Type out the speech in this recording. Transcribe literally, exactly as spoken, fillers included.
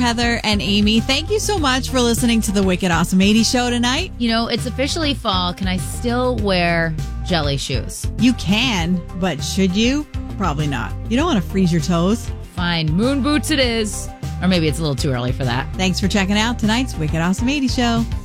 Heather, and Amy. Thank you so much for listening to the Wicked Awesome eighties show tonight. You know, it's officially fall. Can I still wear jelly shoes? You can, but should you? Probably not. You don't want to freeze your toes. Fine. Moon boots it is. Or maybe it's a little too early for that. Thanks for checking out tonight's Wicked Awesome eighties show.